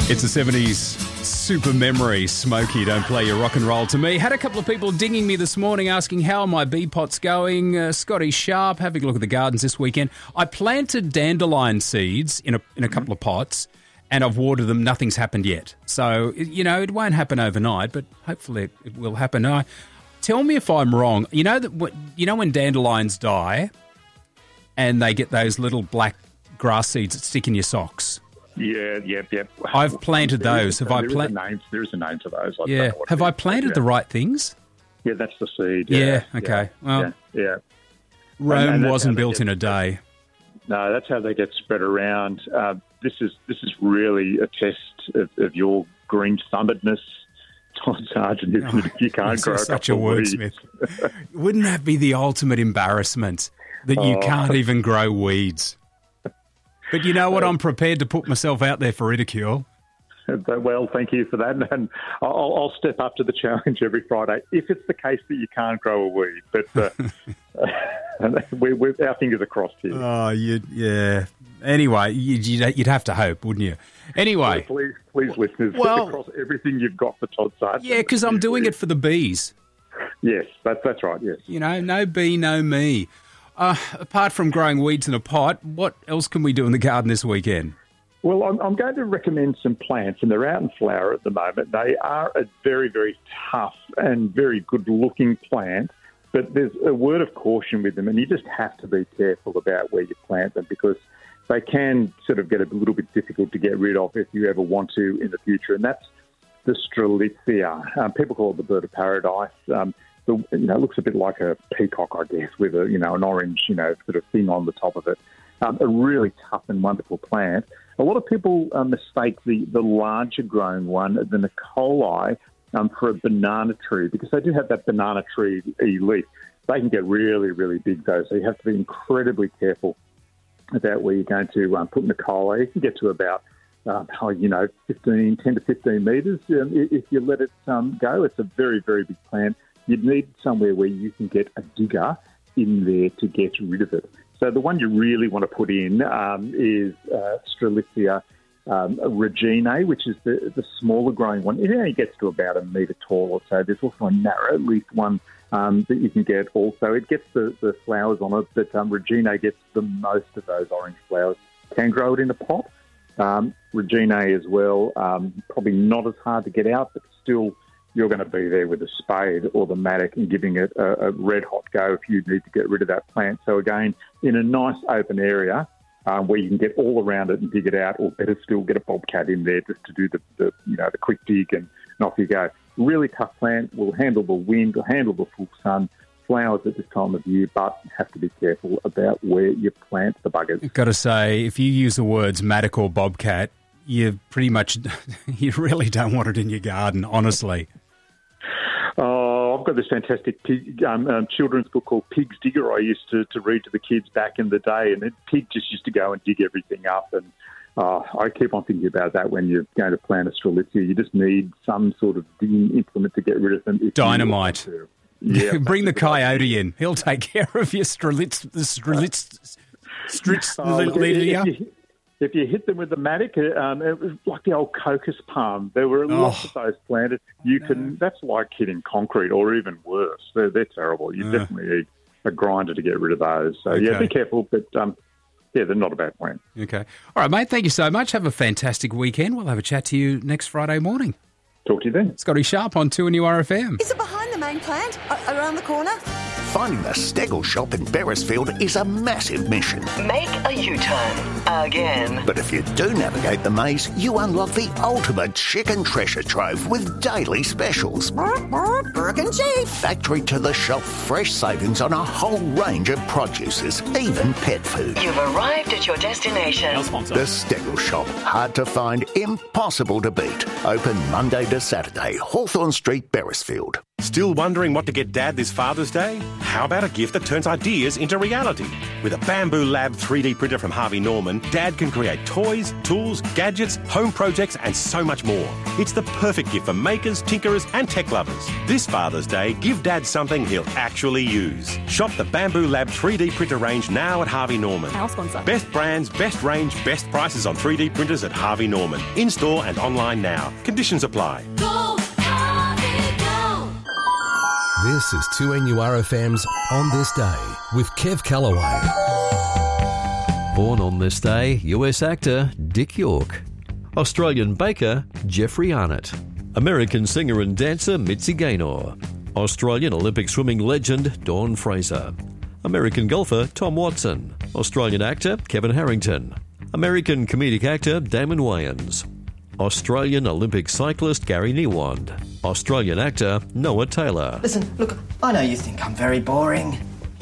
It's a 70s super memory. Smokey, don't play your rock and roll to me. Had a couple of people dinging me this morning asking how are my bee pots going. Scotty Sharp, having a look at the gardens this weekend. I planted dandelion seeds in a couple of pots and I've watered them. Nothing's happened yet. So, you know, it won't happen overnight, but hopefully it will happen. Tell me if I'm wrong. You know when dandelions die and they get those little black grass seeds that stick in your socks? Yeah, yep. I've planted those. Have I planted? There is a name to those. Yeah. Have I planted the right things? Yeah, that's the seed. Yeah. Okay. Well, yeah. Rome wasn't built in a day. No, that's how they get spread around. This is really a test of your green thumbedness, Todd Sargent. You can't grow such a wordsmith. Wouldn't that be the ultimate embarrassment that you can't even grow weeds? But you know what? I'm prepared to put myself out there for ridicule. Well, thank you for that. And I'll step up to the challenge every Friday if it's the case that you can't grow a weed. But our fingers are crossed here. Oh, yeah. Anyway, you'd have to hope, wouldn't you? Anyway. Please, listeners, across everything you've got for Todd Sargent. Yeah, because I'm doing it for the bees. Yes, that's right, yes. You know, no bee, no me. Apart from growing weeds in a pot, what else can we do in the garden this weekend? Well, I'm going to recommend some plants, and they're out in flower at the moment. They are a very, very tough and very good-looking plant, but there's a word of caution with them, and you just have to be careful about where you plant them because they can sort of get a little bit difficult to get rid of if you ever want to in the future, and that's the Strelitzia. People call it the bird of paradise. It looks a bit like a peacock, I guess, with an orange, sort of thing on the top of it. A really tough and wonderful plant. A lot of people mistake the larger grown one, the Nicolai, for a banana tree because they do have that banana tree leaf. They can get really, really big though, so you have to be incredibly careful about where you're going to put Nicolai. You can get to about 10 to 15 metres if you let it go. It's a very, very big plant. You'd need somewhere where you can get a digger in there to get rid of it. So the one you really want to put in is Strelitzia reginae, which is the smaller growing one. It only gets to about a metre tall or so. There's also a narrow leaf one that you can get also. It gets the flowers on it, but reginae gets the most of those orange flowers. Can grow it in a pot. Reginae as well, probably not as hard to get out, but still you're going to be there with a spade or the mattock and giving it a red-hot go if you need to get rid of that plant. So again, in a nice open area where you can get all around it and dig it out, or better still, get a bobcat in there just to do the quick dig and off you go. Really tough plant, will handle the wind, will handle the full sun, flowers at this time of year, but you have to be careful about where you plant the buggers. I've got to say, if you use the words mattock or bobcat, you you really don't want it in your garden, honestly. Oh, I've got this fantastic children's book called Pig's Digger I used to read to the kids back in the day, and Pig just used to go and dig everything up, and I keep on thinking about that when you're going to plant a Strelitzia. You just need some sort of digging implement to get rid of them. Dynamite. Yeah, bring the coyote in. He'll take care of your Strelitzia. If you hit them with the mattock, it was like the old cocos palm. There were lots of those planted. That's like hitting concrete or even worse. They're terrible. You definitely need a grinder to get rid of those. So, be careful. But, they're not a bad plant. Okay. All right, mate, thank you so much. Have a fantastic weekend. We'll have a chat to you next Friday morning. Talk to you then. Scotty Sharp on 2NURFM. Is it behind the main plant? Around the corner? Finding the Stegel shop in Beresfield is a massive mission. Make a U-turn. Again. But if you do navigate the maze, you unlock the ultimate chicken treasure trove with daily specials. Burke and Chief. Factory to the shelf fresh savings on a whole range of produces, even pet food. You've arrived at your destination. The Stegel shop. Hard to find, impossible to beat. Open Monday to Saturday, Hawthorne Street, Beresfield. Still wondering what to get Dad this Father's Day? How about a gift that turns ideas into reality? With a Bamboo Lab 3D printer from Harvey Norman, Dad can create toys, tools, gadgets, home projects and so much more. It's the perfect gift for makers, tinkerers and tech lovers. This Father's Day, give Dad something he'll actually use. Shop the Bamboo Lab 3D printer range now at Harvey Norman. Our sponsor. Best brands, best range, best prices on 3D printers at Harvey Norman. In-store and online now. Conditions apply. Go, Harvey, go! This is 2NURFM's On This Day with Kev Callaway. Born on this day, US actor Dick York. Australian baker Jeffrey Arnott. American singer and dancer Mitzi Gaynor. Australian Olympic swimming legend Dawn Fraser. American golfer Tom Watson. Australian actor Kevin Harrington. American comedic actor Damon Wayans. Australian Olympic cyclist Gary Newand. Australian actor Noah Taylor. Listen, look, I know you think I'm very boring,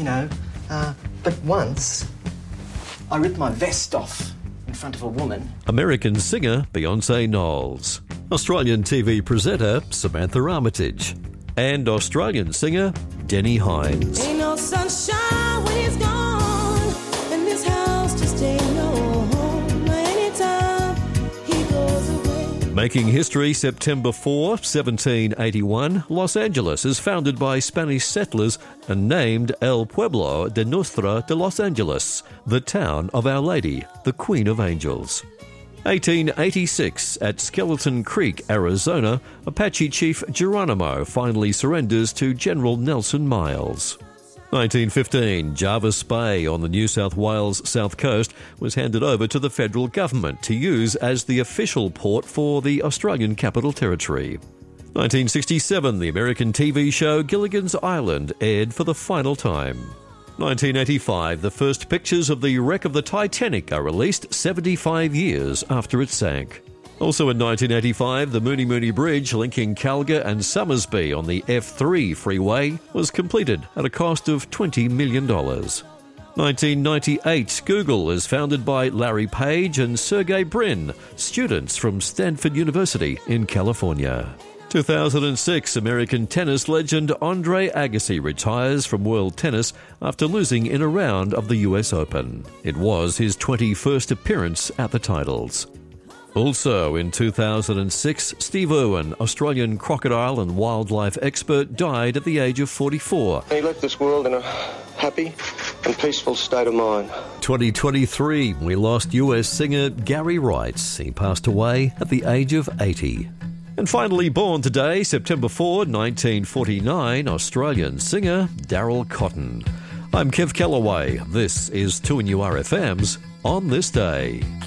but once I ripped my vest off in front of a woman. American singer Beyonce Knowles. Australian TV presenter Samantha Armitage. And Australian singer Denny Hines. Ain't no sunshine when he's gone, and this house just ain't no home. Anytime he goes away. Making history, September 4, 1781, Los Angeles is founded by Spanish settlers and named El Pueblo de Nuestra de Los Angeles, the town of Our Lady, the Queen of Angels. 1886, at Skeleton Creek, Arizona, Apache Chief Geronimo finally surrenders to General Nelson Miles. 1915, Jervis Bay on the New South Wales south coast was handed over to the federal government to use as the official port for the Australian Capital Territory. 1967, the American TV show Gilligan's Island aired for the final time. 1985, the first pictures of the wreck of the Titanic are released 75 years after it sank. Also in 1985, the Mooney Mooney Bridge linking Calgary and Summersby on the F3 freeway was completed at a cost of $20 million. 1998, Google is founded by Larry Page and Sergey Brin, students from Stanford University in California. 2006, American tennis legend Andre Agassi retires from world tennis after losing in a round of the US Open. It was his 21st appearance at the titles. Also in 2006, Steve Irwin, Australian crocodile and wildlife expert, died at the age of 44. He left this world in a happy and peaceful state of mind. 2023, we lost US singer Gary Wright. He passed away at the age of 80. And finally born today, September 4, 1949, Australian singer Daryl Cotton. I'm Kev Callaway. This is 2NURFM's On This Day.